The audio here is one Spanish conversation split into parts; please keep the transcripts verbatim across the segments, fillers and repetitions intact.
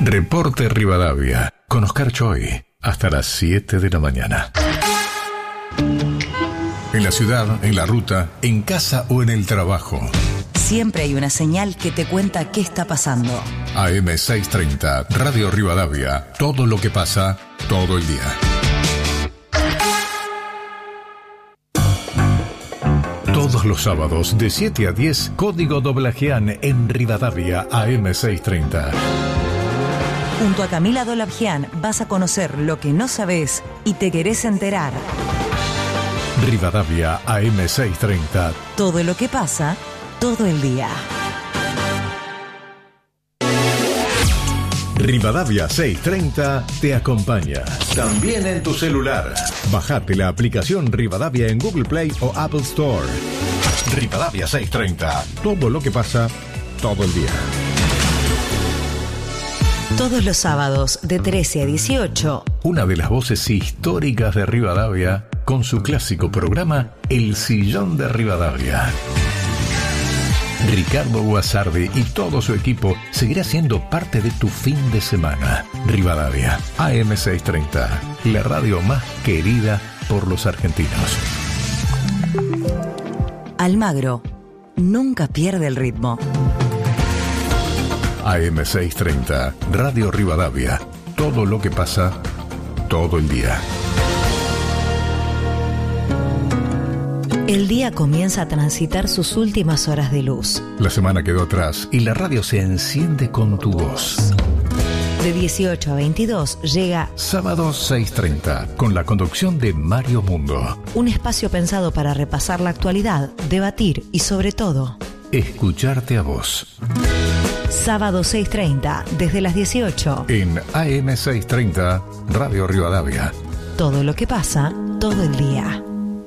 Reporte Rivadavia, con Oscar Choi, hasta las siete de la mañana. En la ciudad, en la ruta, en casa o en el trabajo. Siempre hay una señal que te cuenta qué está pasando. A M seiscientos treinta, Radio Rivadavia, todo lo que pasa, todo el día. Todos los sábados de siete a diez, Código Doblajean en Rivadavia, A M seiscientos treinta. Junto a Camila Dolabjian vas a conocer lo que no sabes y te querés enterar. Rivadavia, A M seiscientos treinta. Todo lo que pasa, todo el día. Rivadavia seiscientos treinta te acompaña. También en tu celular. Bajate la aplicación Rivadavia en Google Play o Apple Store. Rivadavia seiscientos treinta. Todo lo que pasa, todo el día. Todos los sábados de trece a dieciocho. Una de las voces históricas de Rivadavia con su clásico programa El Sillón de Rivadavia. Ricardo Guasardi y todo su equipo seguirá siendo parte de tu fin de semana. Rivadavia, A M seiscientos treinta, la radio más querida por los argentinos. Almagro nunca pierde el ritmo. A M seiscientos treinta, Radio Rivadavia, todo lo que pasa, todo el día. El día comienza a transitar sus últimas horas de luz. La semana quedó atrás y la radio se enciende con tu voz. De dieciocho a veintidós llega Sábado seiscientos treinta, con la conducción de Mario Mundo. Un espacio pensado para repasar la actualidad, debatir y sobre todo escucharte a vos. Sábado seiscientos treinta, desde las dieciocho. En A M seiscientos treinta, Radio Rivadavia. Todo lo que pasa, todo el día.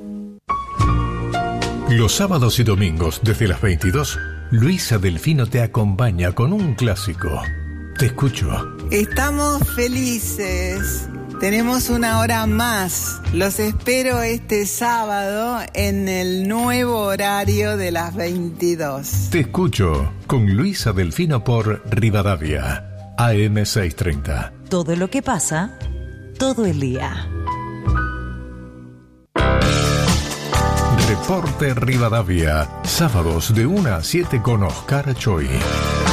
Los sábados y domingos, desde las veintidós, Luisa Delfino te acompaña con un clásico. Te escucho. Estamos felices. Tenemos una hora más. Los espero este sábado en el nuevo horario de las veintidós. Te escucho con Luisa Delfino por Rivadavia, A M seiscientos treinta. Todo lo que pasa, todo el día. Reporte Rivadavia, sábados de una a siete con Oscar Choi.